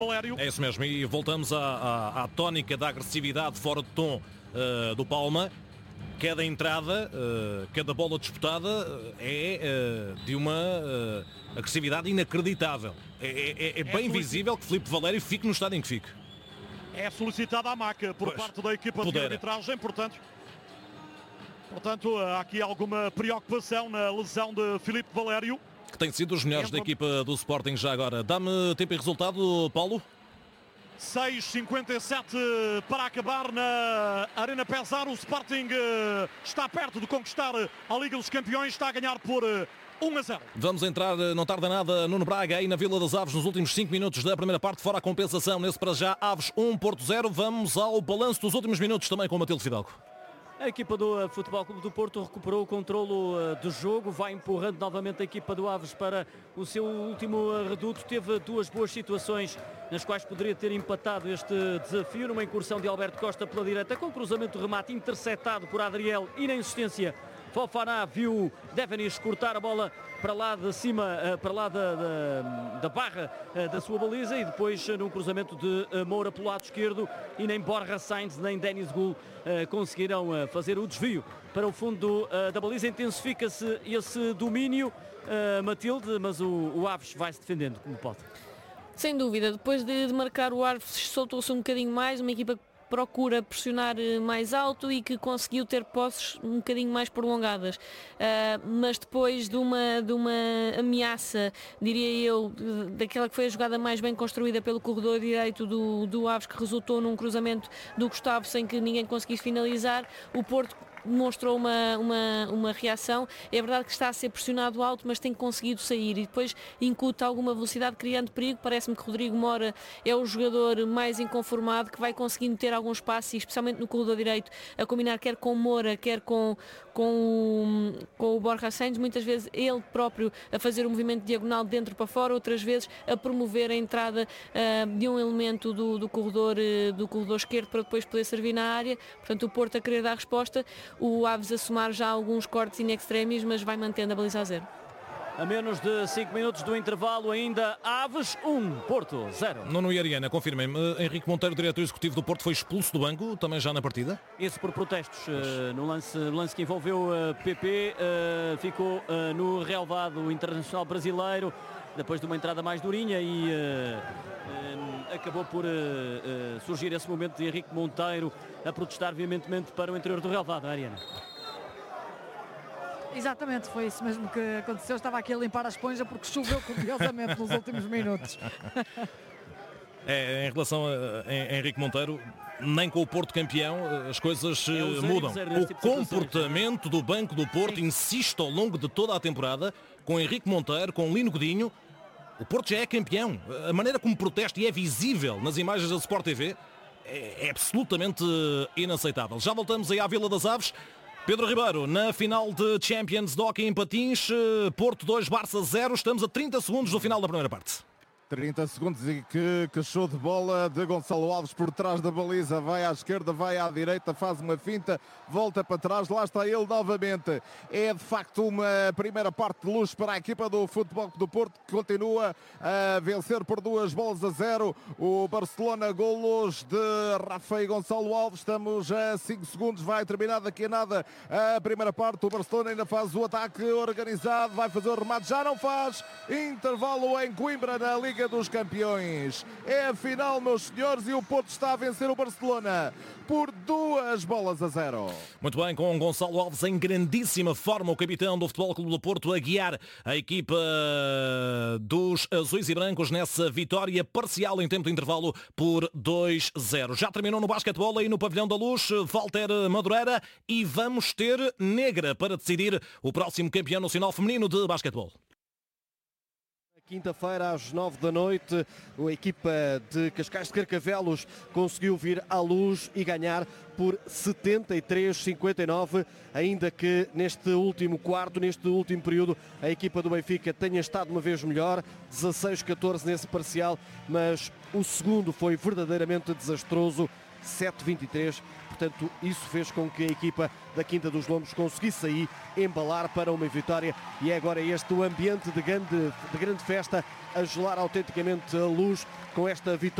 Valério. É isso mesmo, e voltamos à tónica da agressividade fora de tom do Palma. Cada entrada, cada bola disputada é de uma agressividade inacreditável. É bem visível que Filipe Valério fique no estado em que fique. É solicitada a maca por parte da equipa de arbitragem, portanto há aqui alguma preocupação na lesão de Filipe Valério. Que tem sido os melhores da equipa do Sporting já agora. Dá-me tempo e resultado, Paulo? 6:57 para acabar na Arena Pesar. O Sporting está perto de conquistar a Liga dos Campeões, está a ganhar por 1-0. Vamos entrar, não tarda nada, Nuno Braga aí na Vila das Aves nos últimos 5 minutos da primeira parte, fora a compensação. Nesse para já, Aves 1, Porto 0. Vamos ao balanço dos últimos minutos também com o Matilde Fidalgo. A equipa do Futebol Clube do Porto recuperou o controlo do jogo, vai empurrando novamente a equipa do Aves para o seu último reduto. Teve duas boas situações nas quais poderia ter empatado este desafio, numa incursão de Alberto Costa pela direita, com cruzamento de remate interceptado por Adriel e na insistência Fofana viu Devenis cortar a bola para lá de cima, para lá da barra da sua baliza, e depois num cruzamento de Moura pelo lado esquerdo, e nem Borja Sainz nem Denis Gul conseguiram fazer o desvio para o fundo da baliza. Intensifica-se esse domínio, Matilde, mas o Aves vai-se defendendo como pode. Sem dúvida, depois de marcar o Aves soltou-se um bocadinho mais, uma equipa que procura pressionar mais alto e que conseguiu ter posses um bocadinho mais prolongadas, mas depois de uma ameaça, diria eu, daquela que foi a jogada mais bem construída pelo corredor direito do Aves, que resultou num cruzamento do Gustavo sem que ninguém conseguisse finalizar, o Porto demonstrou uma reação. É verdade que está a ser pressionado alto, mas tem conseguido sair e depois incuta alguma velocidade, criando perigo. Parece-me que Rodrigo Mora é o jogador mais inconformado, que vai conseguindo ter algum espaço, e especialmente no corredor direito, a combinar quer com Moura, quer com o Borja Sainz, muitas vezes ele próprio a fazer o movimento diagonal de dentro para fora, outras vezes a promover a entrada de um elemento do corredor esquerdo para depois poder servir na área. Portanto, o Porto a querer dar resposta, o Aves a somar já alguns cortes in extremis, mas vai mantendo a baliza a 0. A menos de 5 minutos do intervalo ainda, Aves 1, Porto 0. Nuno e Ariana, confirmem-me, Henrique Monteiro, diretor executivo do Porto, foi expulso do banco, também já na partida? Isso por protestos, no lance que envolveu PP, ficou no relvado internacional brasileiro, depois de uma entrada mais durinha, e acabou por surgir esse momento de Henrique Monteiro a protestar veementemente para o interior do relvado. Ariana. Exatamente, foi isso mesmo que aconteceu. Estava aqui a limpar a esponja porque choveu copiosamente nos últimos minutos. Em relação a Henrique Monteiro, nem com o Porto campeão as coisas mudam. O comportamento do banco do Porto, insisto, ao longo de toda a temporada, com Henrique Monteiro, com Lino Godinho, o Porto já é campeão. A maneira como protesta, e é visível nas imagens da Sport TV, é absolutamente inaceitável. Já voltamos aí à Vila das Aves. Pedro Ribeiro, na final de Champions de Hockey em Patins, Porto 2, Barça 0, estamos a 30 segundos do final da primeira parte. 30 segundos e que show de bola de Gonçalo Alves por trás da baliza, vai à esquerda, vai à direita, faz uma finta, volta para trás, lá está ele novamente. É de facto uma primeira parte de luz para a equipa do Futebol do Porto, que continua a vencer por 2-0 o Barcelona. Golos de Rafa e Gonçalo Alves. Estamos a 5 segundos, vai terminar daqui a nada a primeira parte. O Barcelona ainda faz o ataque organizado, vai fazer o remate, já não faz. Intervalo em Coimbra na Liga dos Campeões. É a final, meus senhores, e o Porto está a vencer o Barcelona por 2-0. Muito bem, com Gonçalo Alves em grandíssima forma, o capitão do Futebol Clube do Porto, a guiar a equipa dos azuis e brancos nessa vitória parcial em tempo de intervalo por 2-0. Já terminou no basquetebol aí no Pavilhão da Luz, Walter Madureira, e vamos ter negra para decidir o próximo campeão nacional feminino de basquetebol. Quinta-feira, às 9 da noite, a equipa de Cascais de Carcavelos conseguiu vir à Luz e ganhar por 73-59, ainda que neste último quarto, neste último período, a equipa do Benfica tenha estado uma vez melhor, 16-14 nesse parcial, mas o segundo foi verdadeiramente desastroso, 7-23. portanto isso fez com que a equipa da Quinta dos Lombos conseguisse aí embalar para uma vitória, e é agora este o ambiente de grande festa, a gelar autenticamente a luz com esta vitória.